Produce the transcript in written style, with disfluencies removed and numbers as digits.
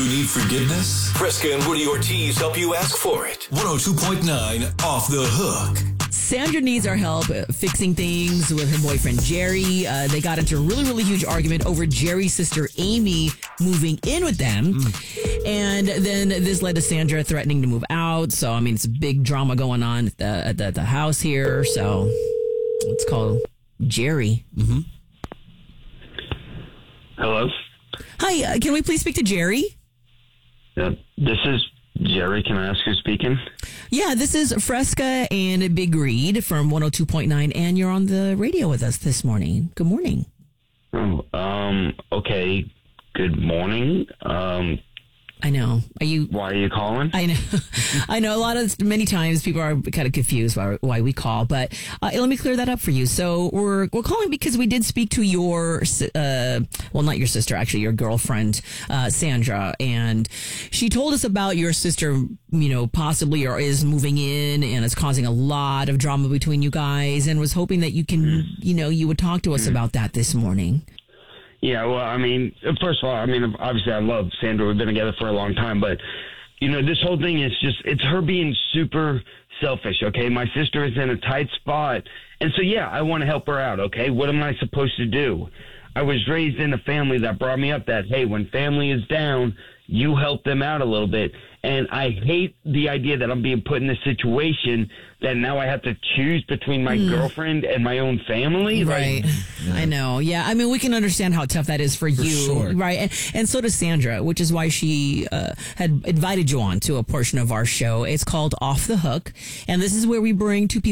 You need forgiveness? Fresca and Woody Ortiz help you ask for it. 102.9 Off the Hook. Sandra needs our help fixing things with her boyfriend, Jerry. They got into a really, really huge argument over Jerry's sister, Amy, moving in with them. And then this led to Sandra threatening to move out. So, I mean, it's a big drama going on at the house here. So, let's call Jerry. Hello? Hi, can we please speak to Jerry? Yeah, this is Jerry. Can I ask who's speaking? Yeah, this is Fresca and Big Reed from 102.9, and you're on the radio with us this morning. Good morning. Okay. Good morning. I know. Why are you calling? I know. I know. Many times people are kind of confused why we call, but let me clear that up for you. So we're calling because we did speak to your, well, not your sister, actually, your girlfriend, Sandra, and she told us about your sister, possibly or is moving in and is causing a lot of drama between you guys, and was hoping that you can, you would talk to us about that this morning. Yeah, well, I mean, first of all, obviously I love Sandra. We've been together for a long time, but, this whole thing is it's her being super selfish, okay? My sister is in a tight spot, and so, yeah, I want to help her out, okay? What am I supposed to do? I was raised in a family that brought me up that, hey, when family is down, you help them out a little bit. And I hate the idea that I'm being put in a situation that now I have to choose between my girlfriend and my own family. Right. I know. Yeah. I mean, we can understand how tough that is for you. Sure. Right. And so does Sandra, which is why she had invited you on to a portion of our show. It's called Off the Hook. And this is where we bring two people